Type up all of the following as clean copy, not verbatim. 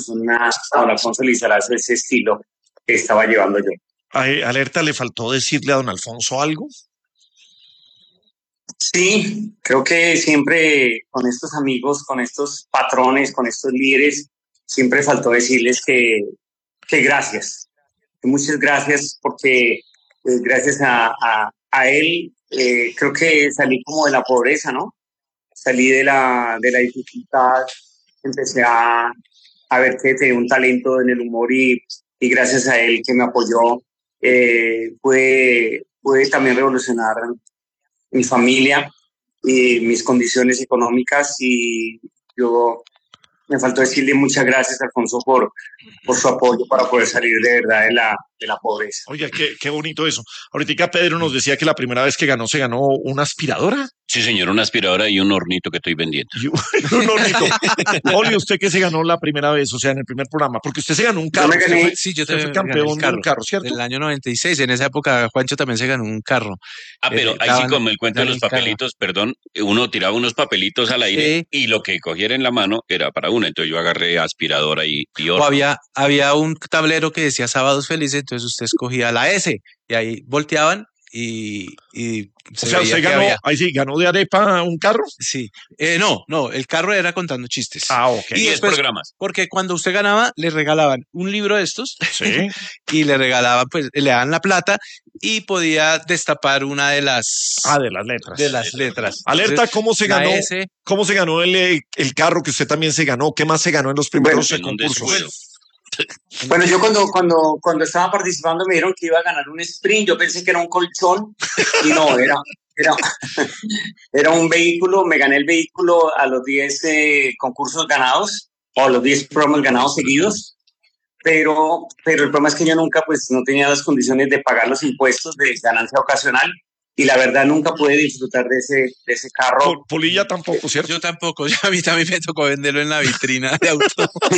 a don Alfonso Lizarazo ese estilo que estaba llevando yo. Alerta, ¿le faltó decirle a don Alfonso algo? Sí, creo que siempre con estos amigos, con estos patrones, con estos líderes, siempre faltó decirles que gracias, que muchas gracias, porque gracias a él creo que salí como de la pobreza, ¿no? Salí de la dificultad, empecé a ver que tenía un talento en el humor y gracias a él que me apoyó, pude también revolucionar mi familia y mis condiciones económicas, y yo me faltó decirle muchas gracias, Alfonso, por su apoyo para poder salir de verdad de la pobreza. Oiga, qué bonito eso. Ahorita Pedro nos decía que la primera vez que ganó, se ganó una aspiradora. Sí, señor, una aspiradora y un hornito que estoy vendiendo. Y un hornito. Oli, ¿usted qué se ganó la primera vez? O sea, en el primer programa. Porque usted se ganó un carro. Sí, yo fue campeón de un carro, ¿cierto? En el año 96. En esa época, Juancho también se ganó un carro. Pero ahí sí, como el cuento de los papelitos, perdón, uno tiraba unos papelitos al aire y lo que cogiera en la mano era para uno. Entonces yo agarré aspiradora y horno. O había un tablero que decía Sábados Felices, entonces usted escogía la S y ahí volteaban y o sea, usted ganó, ahí sí, ganó de arepa un carro. Sí, no, el carro era contando chistes. Ok. Y después programas. Porque cuando usted ganaba, le regalaban un libro de estos. Sí. Y le regalaban, pues, le daban la plata y podía destapar una de las... de las letras. De las letras. Alerta, entonces, ¿cómo se ganó? ¿Cómo se ganó el carro que usted también se ganó? ¿Qué más se ganó en los primeros concursos? Bueno, yo cuando estaba participando me dijeron que iba a ganar un sprint. Yo pensé que era un colchón y no, era un vehículo. Me gané el vehículo a los 10 concursos ganados, o a los 10 promos ganados seguidos, pero el problema es que yo nunca, pues, no tenía las condiciones de pagar los impuestos de ganancia ocasional. Y la verdad nunca pude disfrutar de ese carro. Polilla tampoco, ¿cierto? Yo tampoco. A mí también me tocó venderlo en la vitrina de auto.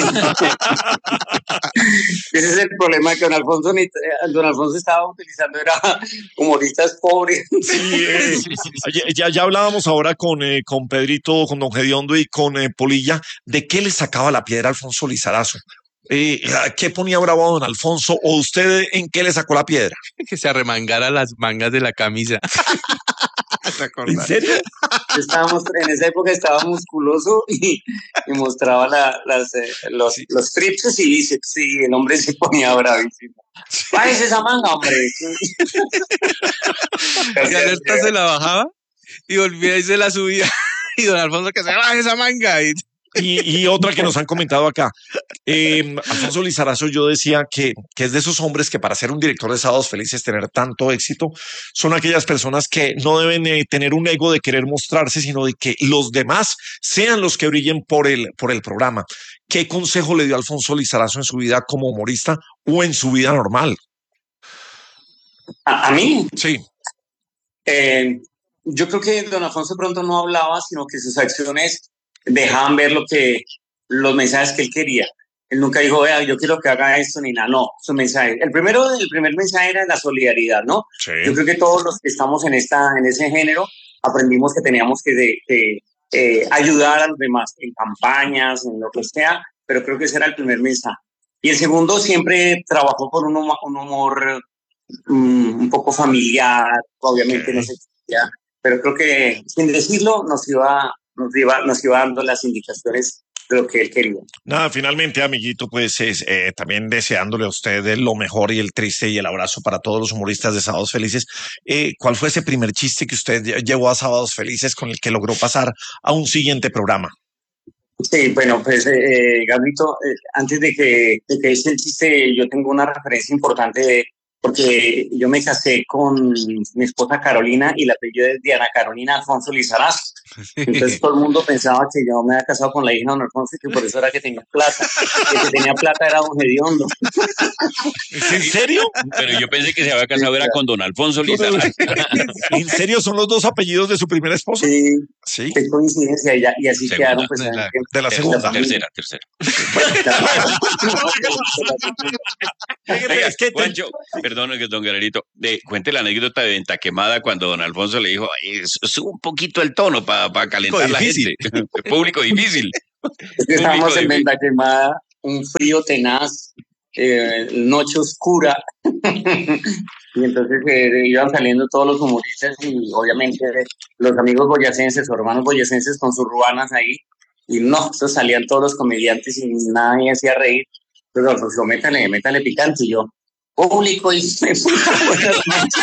Ese es el problema, que don Alfonso estaba utilizando, era humoristas pobres. Sí, ya hablábamos ahora con Pedrito, con don Gediondo y con Polilla, de qué le sacaba la piedra a Alfonso Lizarazo. ¿Qué ponía bravo a don Alfonso? ¿O usted en qué le sacó la piedra? Que se arremangara las mangas de la camisa. ¿En serio? En esa época estaba musculoso y mostraba los tríceps y bíceps, y el hombre se ponía bravísimo. ¡Bájese esa manga, hombre! Y Alerta se la bajaba y volvía y se la subía. Y don Alfonso, que se baje esa manga. Y otra que nos han comentado acá, Alfonso Lizarazo, yo decía que es de esos hombres que para ser un director de Sábados Felices, tener tanto éxito, son aquellas personas que no deben tener un ego de querer mostrarse, sino de que los demás sean los que brillen por el programa. ¿Qué consejo le dio Alfonso Lizarazo en su vida como humorista o en su vida normal? ¿A mí? Sí. Yo creo que don Alfonso pronto no hablaba, sino que sus acciones dejaban ver los mensajes que él quería. Él nunca dijo, vea, yo quiero que haga esto ni nada. No, su mensaje. El primer mensaje era la solidaridad, ¿no? Sí. Yo creo que todos los que estamos en ese género aprendimos que teníamos que ayudar a los demás en campañas, en lo que sea, pero creo que ese era el primer mensaje. Y el segundo, siempre trabajó con un humor un poco familiar, obviamente no se existía, pero creo que sin decirlo nos iba dando las indicaciones de lo que él quería. Nada, finalmente, amiguito, pues también deseándole a usted lo mejor y el triste y el abrazo para todos los humoristas de Sábados Felices. ¿Cuál fue ese primer chiste que usted llevó a Sábados Felices con el que logró pasar a un siguiente programa? Sí, bueno, pues Gabrito, antes de que hice el chiste, yo tengo una referencia importante porque yo me casé con mi esposa Carolina y la apellido es Diana Carolina Alfonso Lizarazo. Entonces todo el mundo pensaba que yo me había casado con la hija de don Alfonso y que por eso era que tenía plata. El que tenía plata era don Gediondo. ¿En serio? Pero yo pensé que se había casado era con don Alfonso Lizarazo. ¿En serio son los dos apellidos de su primera esposa? Sí. Qué coincidencia. Y así segunda. quedaron. Pues, de la segunda. Tercera. Oiga, Juancho, perdón, don Guerrerito, cuente la anécdota de Venta Quemada cuando don Alfonso le dijo, sube un poquito el tono para calentar la gente. Público difícil. Estábamos en Venta Quemada un frío tenaz, noche oscura. Y entonces iban saliendo todos los humoristas y obviamente los amigos boyacenses o hermanos boyacenses con sus ruanas ahí. Y no, entonces salían todos los comediantes y nadie hacía reír. Pero Rocío, métale picante. Y yo, público, y me buenas noches.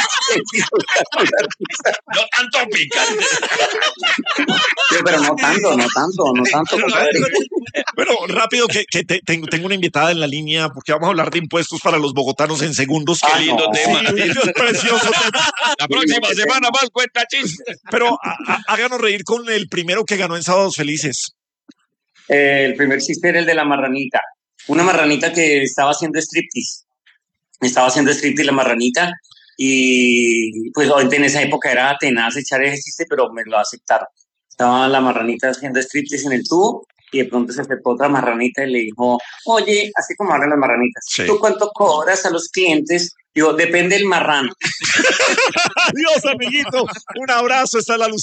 No tanto picante. Pero no tanto. Pero rápido, tengo una invitada en la línea porque vamos a hablar de impuestos para los bogotanos en segundos. Qué lindo tema. Sí, es precioso. La próxima semana más cuenta chistes. Pero háganos reír con el primero que ganó en Sábados Felices. El primer chiste era el de la marranita. Una marranita que estaba haciendo striptease. La marranita. Y pues en esa época era tenaz echar ese chiste, pero me lo aceptaron. Estaba la marranita haciendo striptease en el tubo y de pronto se acercó otra marranita y le dijo, oye, así como hablan las marranitas, sí. ¿Tú cuánto cobras a los clientes? Digo, depende del marrano. Adiós, amiguito. Un abrazo. Esta es La Lucía.